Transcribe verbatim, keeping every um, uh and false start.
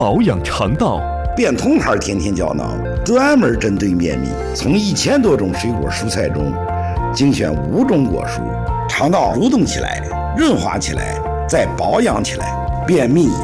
保养肠道。 变通牌甜甜胶囊专门针对便秘，从一千多种水果蔬菜中精选五种果蔬，肠道蠕动起来，润滑起来，再保养起来，便秘